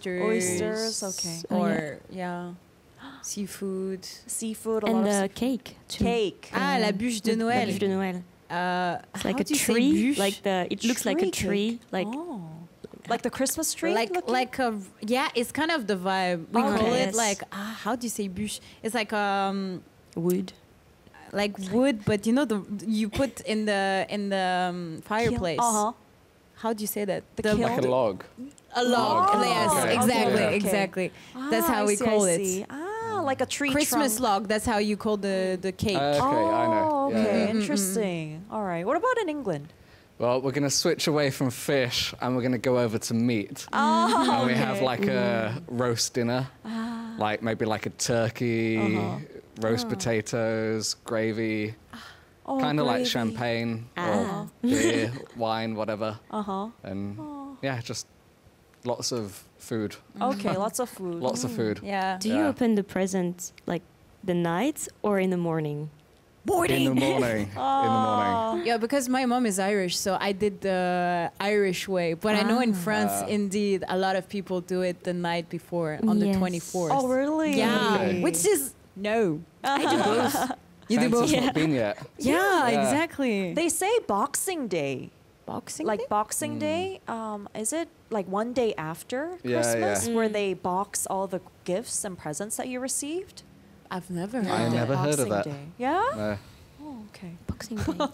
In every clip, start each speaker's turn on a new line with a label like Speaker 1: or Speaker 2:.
Speaker 1: oysters.
Speaker 2: Oysters, okay.
Speaker 1: Or, seafood.
Speaker 2: Seafood, a
Speaker 3: And
Speaker 2: lot
Speaker 3: the
Speaker 2: of
Speaker 3: cake too.
Speaker 2: cake.
Speaker 1: La bûche de
Speaker 3: La
Speaker 1: Noël.
Speaker 3: bûche de Noël. It's like
Speaker 1: how
Speaker 3: a
Speaker 1: do you say
Speaker 3: tree.
Speaker 1: bûche?
Speaker 3: Like it looks like a
Speaker 2: Tree
Speaker 3: tree.
Speaker 2: cake.
Speaker 3: Like
Speaker 2: Like the Christmas tree? looking?
Speaker 1: like a it's kind of the vibe. We
Speaker 2: Okay.
Speaker 1: call it
Speaker 3: Yes.
Speaker 1: like how do you say bûche? It's like
Speaker 3: wood.
Speaker 1: like wood, but you know you put in the fireplace. How do you say that?
Speaker 2: The kiln?
Speaker 4: Like a log.
Speaker 1: A log.
Speaker 2: Oh,
Speaker 1: Yes,
Speaker 4: okay.
Speaker 1: exactly,
Speaker 2: Okay.
Speaker 1: exactly. That's how
Speaker 2: I
Speaker 1: we
Speaker 2: see,
Speaker 1: call
Speaker 2: I
Speaker 1: it.
Speaker 2: see. Like a tree
Speaker 1: Christmas
Speaker 2: trunk.
Speaker 1: log. That's how you call the cake.
Speaker 4: Okay, I know.
Speaker 2: Oh,
Speaker 4: Yeah,
Speaker 2: okay,
Speaker 4: yeah.
Speaker 2: interesting. All right. What about in England?
Speaker 4: Well, we're going to switch away from fish and we're going to go over to meat.
Speaker 2: Oh,
Speaker 4: And we have like a roast dinner, like maybe like a turkey, roast potatoes, gravy, kind of like champagne or beer, wine, whatever. And yeah, just lots of food.
Speaker 2: Okay, lots of food.
Speaker 4: Lots of food.
Speaker 1: Yeah.
Speaker 3: Do you open the present like the night or in the morning?
Speaker 4: In the morning. In the morning.
Speaker 1: Yeah, because my mom is Irish, so I did the Irish way. But I know in France, indeed, a lot of people do it the night before, on the
Speaker 3: Yes.
Speaker 1: 24th.
Speaker 2: Oh, really?
Speaker 1: Yeah,
Speaker 4: Okay.
Speaker 1: which is no.
Speaker 3: I do both.
Speaker 1: You do both.
Speaker 4: Fancy's not been yet.
Speaker 1: Yeah,
Speaker 4: Yeah.
Speaker 1: exactly.
Speaker 2: They say Boxing Day.
Speaker 1: Boxing
Speaker 2: Like
Speaker 1: Day?
Speaker 2: Boxing Day, is it like one day after
Speaker 4: Yeah,
Speaker 2: Christmas
Speaker 4: yeah.
Speaker 2: where they box all the gifts and presents that you received?
Speaker 1: I've never heard
Speaker 4: I
Speaker 1: of
Speaker 4: never heard of
Speaker 2: Boxing
Speaker 4: that.
Speaker 2: Day. Yeah?
Speaker 4: No.
Speaker 2: Oh, okay.
Speaker 3: Boxing Day.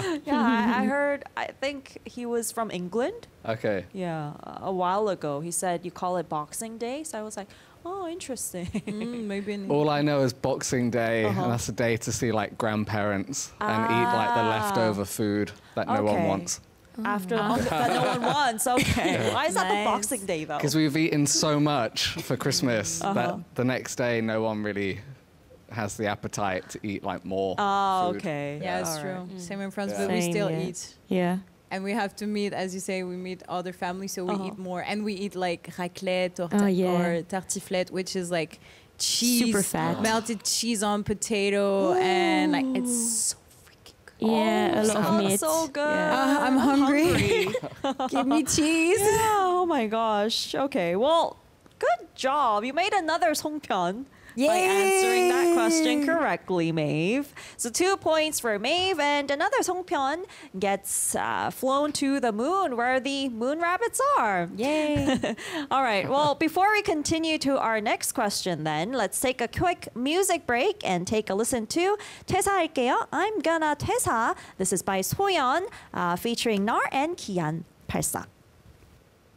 Speaker 2: Yeah, I heard, I think he was from England.
Speaker 4: Okay.
Speaker 2: Yeah, a while ago. He said you call it Boxing Day. So I was like, oh, interesting.
Speaker 1: maybe in
Speaker 4: All I know is Boxing Day, and that's a day to see like grandparents and eat like the leftover food that no one
Speaker 2: Okay.
Speaker 4: wants.
Speaker 2: After that no one wants. Okay. Why is that the
Speaker 1: Nice.
Speaker 2: Boxing Day though?
Speaker 4: Because we've eaten so much for Christmas that the next day no one really has the appetite to eat like more
Speaker 2: Oh,
Speaker 4: food.
Speaker 2: okay.
Speaker 1: Yeah, it's
Speaker 2: All
Speaker 1: true.
Speaker 2: right.
Speaker 1: Same in France,
Speaker 4: Yeah.
Speaker 1: but we
Speaker 3: Same,
Speaker 1: still
Speaker 3: yeah.
Speaker 1: eat.
Speaker 3: Yeah.
Speaker 1: And we have to meet, as you say, we meet other families, so we eat more. And we eat like raclette or, or tartiflette, which is like cheese,
Speaker 3: Super fat.
Speaker 1: melted cheese on potato, and like it's so freaking good.
Speaker 3: Yeah, a lot of
Speaker 2: Sounds
Speaker 3: meat.
Speaker 2: so good.
Speaker 3: Yeah.
Speaker 1: I'm hungry. Give me cheese.
Speaker 2: Yeah, oh my gosh. Okay, well, good job. You made another Songpyeon by answering that question correctly, Maeve. So 2 points for Maeve, and another Songpyeon gets flown to the moon where the moon rabbits are.
Speaker 1: Yay.
Speaker 2: All right, well, before we continue to our next question then, let's take a quick music break and take a listen to 퇴사할게요. I'm gonna 퇴사. This is by Soyeon featuring Nar and Kian. 84.